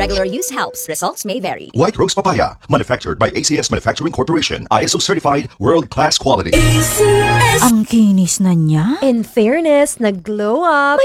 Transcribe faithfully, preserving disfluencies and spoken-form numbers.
Regular use helps. Results may vary. White Rose Papaya, manufactured by A C S Manufacturing Corporation. I S O certified, world-class quality. Ang kinis na niya. In fairness, nag-glow up.